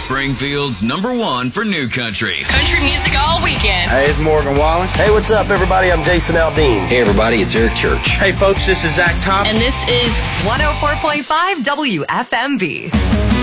Springfield's #1 for new country. Country music all weekend. Hey, it's Morgan Wallen. Hey, what's up, everybody? I'm Jason Aldean. Hey, everybody, it's Eric Church. Hey, folks, this is Zach Top. And this is 104.5 WFMV.